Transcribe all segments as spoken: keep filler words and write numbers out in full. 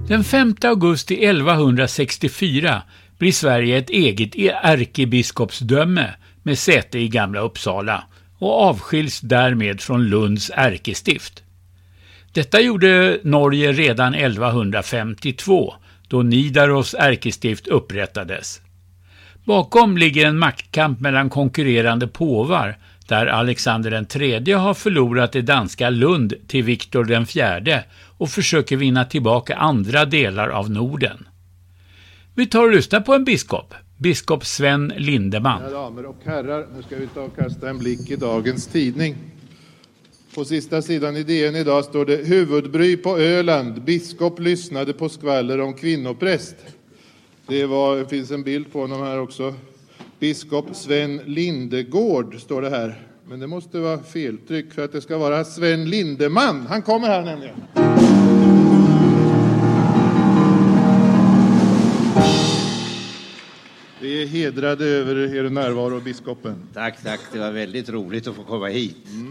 Den femte augusti elvahundrasextiofyra blir Sverige ett eget ärkebiskopsdöme med säte i Gamla Uppsala och avskiljs därmed från Lunds ärkestift. Detta gjorde Norge redan elvahundrafemtiotvå då Nidaros ärkestift upprättades. Bakom ligger en maktkamp mellan konkurrerande påvar där Alexander den tredje har förlorat det danska Lund till Viktor den fjärde och försöker vinna tillbaka andra delar av Norden. Vi tar och lyssnar på en biskop, biskop Sven Lindeman. Mina damer och herrar, nu ska vi ta och kasta en blick i dagens tidning. På sista sidan i D N idag står det: huvudbry på Öland, biskop lyssnade på skvaller om kvinnopräst. Det var, det finns en bild på honom här också. Biskop Sven Lindegård står det här. Men det måste vara feltryck för att det ska vara Sven Lindeman. Han kommer här nämligen. Vi är hedrade över er närvaro, biskopen. Tack, tack. Det var väldigt roligt att få komma hit. Mm.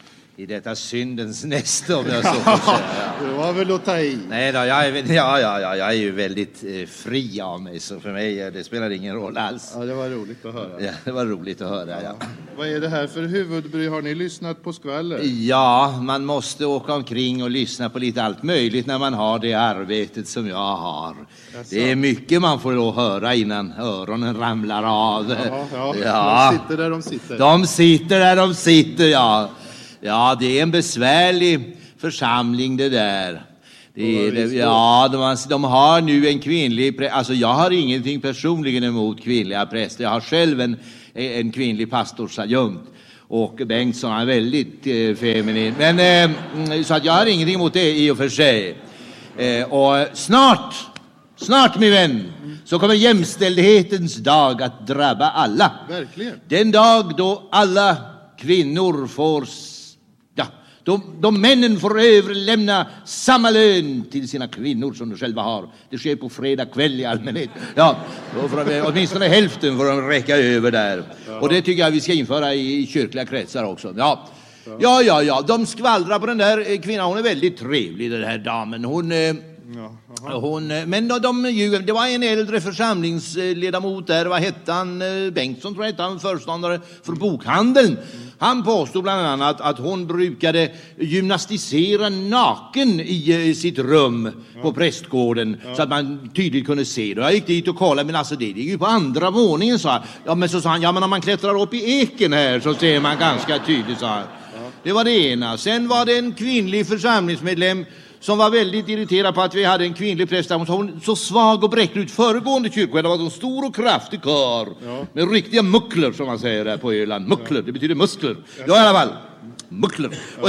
I detta syndens näste, om jag så får säga. Det var väl att ta i. Nej då, jag är, ja, ja, ja, jag är ju väldigt eh, fri av mig, så för mig det spelar ingen roll alls. Ja, det var roligt att höra. Ja, det var roligt att höra, ja. ja. Vad är det här för huvudbry? Har ni lyssnat på skvaller? Ja, man måste åka omkring och lyssna på lite allt möjligt när man har det arbetet som jag har. Jaså. Det är mycket man får då höra innan öronen ramlar av. Jaha, ja, ja. De sitter där de sitter. De sitter där de sitter, ja. Ja, det är en besvärlig församling det där. Det är, det, ja, de, de har nu en kvinnlig präst. Alltså jag har ingenting personligen emot kvinnliga präster. Jag har själv en, en kvinnlig pastorsadjunkt. Och Bengtsson är väldigt eh, feminin. Men eh, så att jag har ingenting emot det i och för sig. Eh, och snart, snart min vän, så kommer jämställdhetens dag att drabba alla. Verkligen. Den dag då alla kvinnor får... Ja, de, de männen får överlämna samma lön till sina kvinnor som de själva har. Det sker på fredag kväll i allmänhet. Ja, då får de, åtminstone hälften får de räcka över där. Ja. Och det tycker jag vi ska införa i kyrkliga kretsar också. Ja, ja, ja, ja. De skvallrar på den där kvinnan. Hon är väldigt trevlig, den här damen. Hon... Ja, hon, men de, de, det var en äldre församlingsledamot där, vad hette han? Bengtsson tror jag hette han, föreståndare för bokhandeln. Mm. Han påstod bland annat att hon brukade gymnastisera naken i, i sitt rum ja. på prästgården ja. så att man tydligt kunde se det. Jag gick dit och kollade, men alltså det är ju på andra våningen, sa han. Ja, men så sa han, ja men om man klättrar upp i eken här så ser man ganska tydligt, sa han. Ja. Det var det ena. Sen var det en kvinnlig församlingsmedlem som var väldigt irriterad på att vi hade en kvinnlig präst. Hon var så svag och bräcklig ut föregående kyrkor. Det var en stor och kraftig kar ja. med riktiga muckler, som man säger där på Öland. Muckler, ja. det betyder muskler. Ja, i alla fall. Muckler. Ja,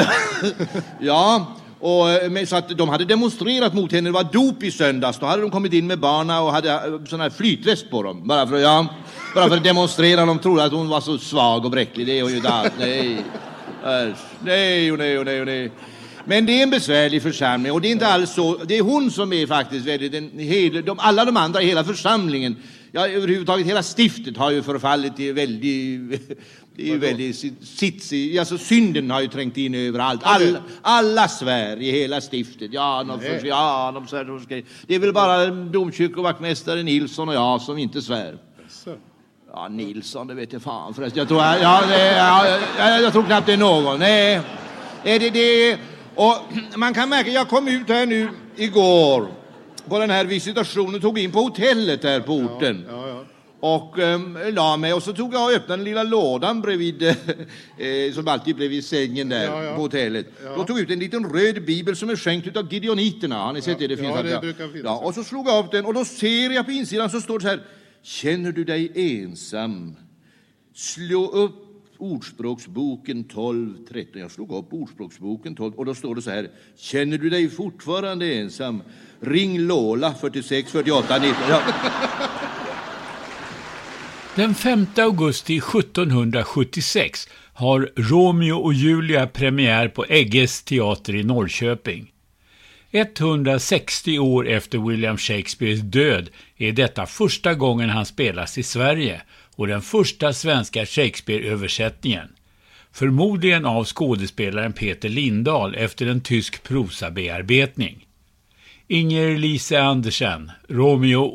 ja och men, så att de hade demonstrerat mot henne. Det var dop i söndags. Då hade de kommit in med barna och hade sån här flytväst på dem. Bara för, ja, bara för att demonstrera. De trodde att hon var så svag och bräcklig. Det är hon ju där. Nej. Nej, nej, nej, nej. Men det är en besvärlig församling, och det är inte alls så. Det är hon som är faktiskt väldigt, den, hel, de, alla de andra i hela församlingen, ja överhuvudtaget hela stiftet har ju förfallit i väldigt, det är väldigt sitt, alltså synden har ju trängt in överallt. All, alla svär i hela stiftet. Ja, de för, ja de svär, de ska, det är väl bara domkyrkovaktmästare Nilsson och jag som inte svär. Ja, Nilsson, det vet jag fan förresten. Jag tror, ja, det, ja, jag, jag tror knappt det är någon. Nej, det det, det och man kan märka, jag kom ut här nu igår på den här visitationen, tog in på hotellet här på orten. Ja, ja, ja. Och um, la mig, och så tog jag och öppnade den lilla lådan bredvid, eh, som alltid bredvid sängen där ja, ja. på hotellet. Ja. Då tog ut en liten röd bibel som är skänkt av Gideoniterna. Har ni sett ja, det? Det finns ja, det brukar finnas. Ja, och så slog jag upp den, och då ser jag på insidan så står det så här: känner du dig ensam? Slå upp Ordspråksboken tolv tretton. Jag slog upp Ordspråksboken tolv, och då står det så här: känner du dig fortfarande ensam? Ring Lola fyrtiosex fyrtioåtta nitton. Ja. Den femte augusti sjuttonhundrasjuttiosex har Romeo och Julia premiär på Egges teater i Norrköping. etthundrasextio år efter William Shakespeares död är detta första gången han spelas i Sverige, och den första svenska Shakespeare-översättningen. Förmodligen av skådespelaren Peter Lindahl efter en tysk prosabearbetning. Inger Lise Andersen, Romeo